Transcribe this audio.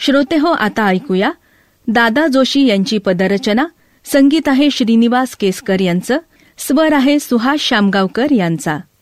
श्रोते हो, आता ऐकूया दादा जोशी यांची पदरचना. संगीत आहे श्रीनिवास केसकर यांचं, स्वर आहे सुहास शामगावकर यांचा.